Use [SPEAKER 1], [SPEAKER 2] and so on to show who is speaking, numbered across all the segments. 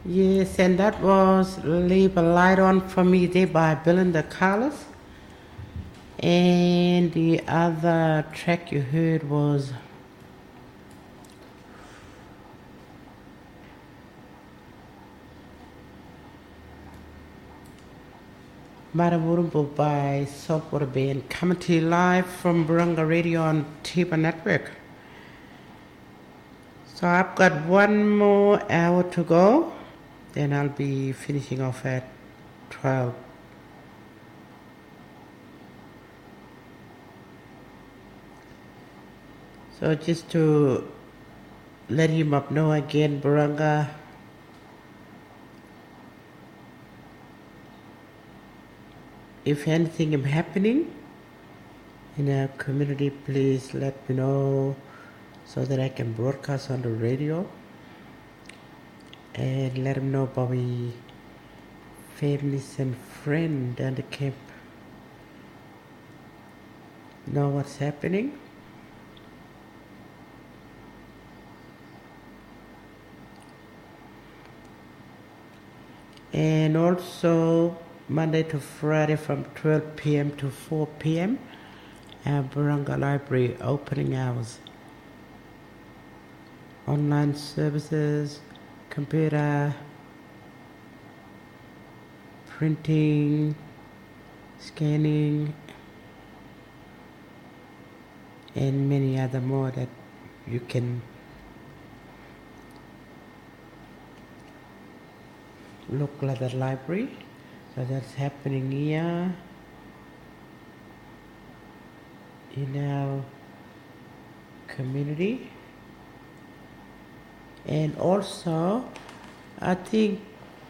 [SPEAKER 1] Yes, and that was Leave a Light On for Me Day by Belinda Carlos. And the other track you heard was Maravurumbo by Saltwater Band, coming to you live from Burunga Radio on Tiba Network. So I've got one more hour to go, then I'll be finishing off at 12. So just to let him up know again, Burunga, if anything is happening in our community, please let me know so that I can broadcast on the radio and let them know about my families and friends and the camp know what's happening. And also Monday to Friday from 12 p.m. to 4 p.m. at Burunga Library opening hours. Online services, computer, printing, scanning, and many other more that you can look at the library. So that's happening here in our community. And also, I think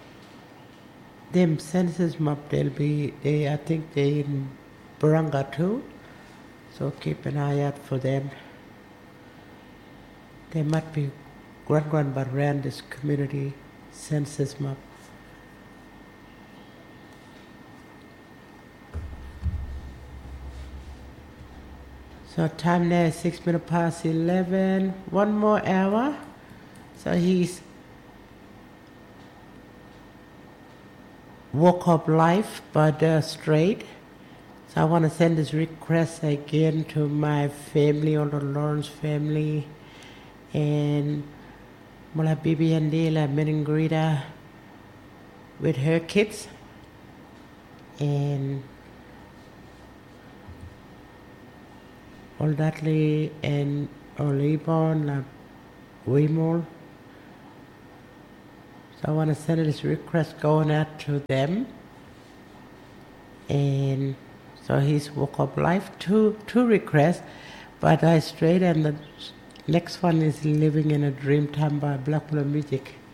[SPEAKER 1] them census map, I think they in Burunga too. So keep an eye out for them. They might be run by around this community census map. So time now is 6 minutes past 11. One more hour. So he's Walk Up Life by Dire Straits. So I want to send this request again to my family, all the Lawrence family, and Mula Bibi and Dela Meningrida with her kids, and all Dudley and Olibon, Wimol. So I want to send this request going out to them. And so he's Woke Up Life, two requests by Dire Straits, and the next one is Living in a Dream Time by Black Music.